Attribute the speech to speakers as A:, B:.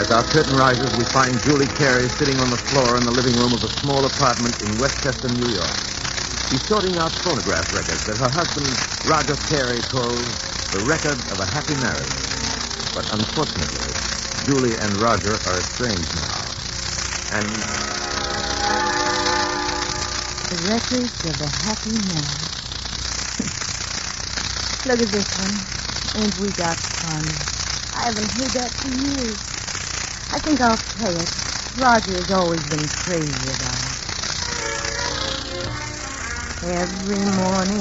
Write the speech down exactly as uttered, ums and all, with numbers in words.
A: As our curtain rises, we find Julie Carey sitting on the floor in the living room of a small apartment in Westchester, New York. She's sorting out phonograph records that her husband, Roger Carey, calls the record of a happy marriage. But unfortunately, Julie and Roger are estranged now. And...
B: The records of a happy marriage. Look at this one. Ain't we got fun? I haven't heard that for years. I think I'll play it. Roger has always been crazy about it. Every morning